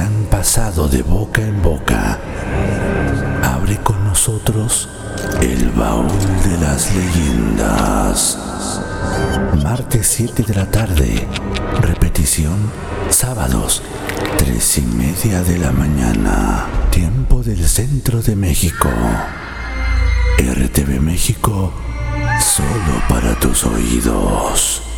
han pasado de boca en boca. Abre con nosotros el baúl de las leyendas. Martes 7 de la tarde. Repetición sábados 3:30 de la mañana. Tiempo del centro de México. RTV México, solo para tus oídos.